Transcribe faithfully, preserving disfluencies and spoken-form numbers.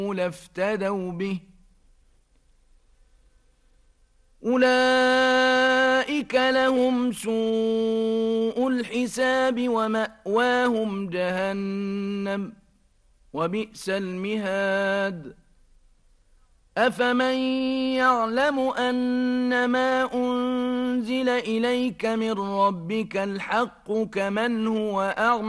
لافتدوا به أولئك لهم سوء الحساب ومأواهم جهنم وبئس المهاد أفمن يعلم أنما أنزل إليك من ربك الحق كمن هو أعمى